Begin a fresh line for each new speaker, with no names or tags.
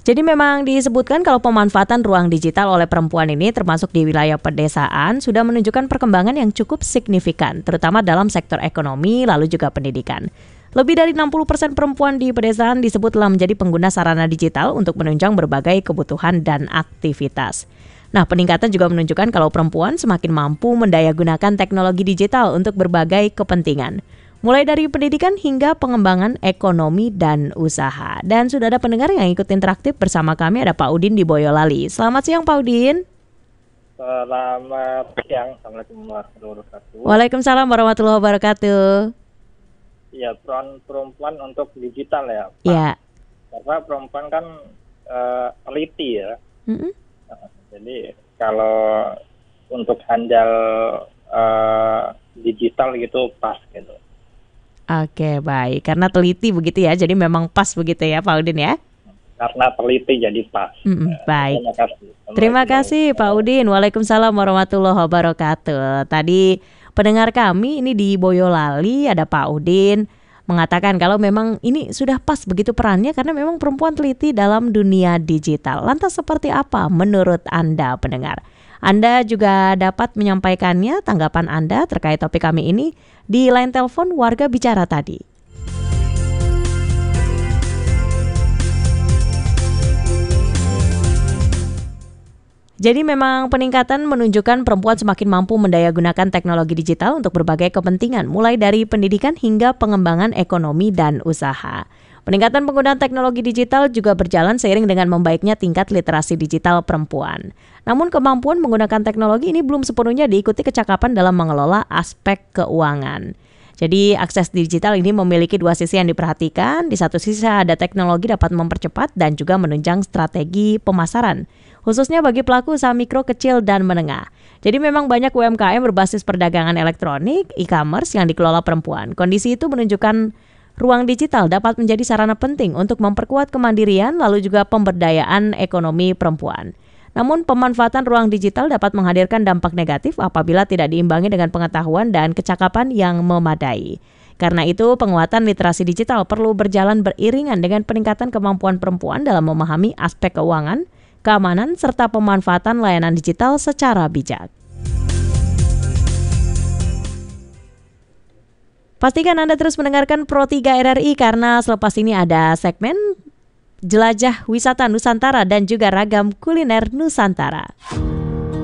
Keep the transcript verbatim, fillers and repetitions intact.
Jadi memang disebutkan kalau pemanfaatan ruang digital oleh perempuan ini termasuk di wilayah pedesaan sudah menunjukkan perkembangan yang cukup signifikan, terutama dalam sektor ekonomi lalu juga pendidikan. Lebih dari enam puluh persen perempuan di pedesaan disebut telah menjadi pengguna sarana digital untuk menunjang berbagai kebutuhan dan aktivitas. Nah, peningkatan juga menunjukkan kalau perempuan semakin mampu mendayagunakan teknologi digital untuk berbagai kepentingan. Mulai dari pendidikan hingga pengembangan ekonomi dan usaha. Dan sudah ada pendengar yang ikut interaktif bersama kami, ada Pak Udin di Boyolali. Selamat siang Pak Udin.
Selamat siang, Assalamualaikum warahmatullahi wabarakatuh.
Waalaikumsalam warahmatullahi wabarakatuh.
Ya, peran perempuan untuk digital ya, Pak.
Ya.
Karena perempuan kan uh, teliti ya.
Mm-mm.
Uh, jadi kalau untuk handal uh, digital gitu pas gitu.
Oke, baik. Karena teliti begitu ya, jadi memang pas begitu ya Pak Udin ya?
Karena teliti jadi pas.
Mm-mm,
Ya,
baik.
Terima kasih.
Terima kasih Pak Udin. Waalaikumsalam warahmatullahi wabarakatuh. Tadi pendengar kami ini di Boyolali ada Pak Udin mengatakan kalau memang ini sudah pas begitu perannya karena memang perempuan teliti dalam dunia digital. Lantas seperti apa menurut Anda pendengar? Anda juga dapat menyampaikannya tanggapan Anda terkait topik kami ini di line telepon warga bicara tadi. Jadi memang peningkatan menunjukkan perempuan semakin mampu mendayagunakan teknologi digital untuk berbagai kepentingan, mulai dari pendidikan hingga pengembangan ekonomi dan usaha. Peningkatan penggunaan teknologi digital juga berjalan seiring dengan membaiknya tingkat literasi digital perempuan. Namun kemampuan menggunakan teknologi ini belum sepenuhnya diikuti kecakapan dalam mengelola aspek keuangan. Jadi akses digital ini memiliki dua sisi yang diperhatikan. Di satu sisi ada teknologi dapat mempercepat dan juga menunjang strategi pemasaran, khususnya bagi pelaku usaha mikro, kecil, dan menengah. Jadi memang banyak U M K M berbasis perdagangan elektronik, e-commerce yang dikelola perempuan. Kondisi itu menunjukkan ruang digital dapat menjadi sarana penting untuk memperkuat kemandirian lalu juga pemberdayaan ekonomi perempuan. Namun pemanfaatan ruang digital dapat menghadirkan dampak negatif apabila tidak diimbangi dengan pengetahuan dan kecakapan yang memadai. Karena itu, penguatan literasi digital perlu berjalan beriringan dengan peningkatan kemampuan perempuan dalam memahami aspek keuangan, keamanan, serta pemanfaatan layanan digital secara bijak. Pastikan Anda terus mendengarkan Pro tiga R R I karena selepas ini ada segmen Jelajah Wisata Nusantara dan juga Ragam Kuliner Nusantara.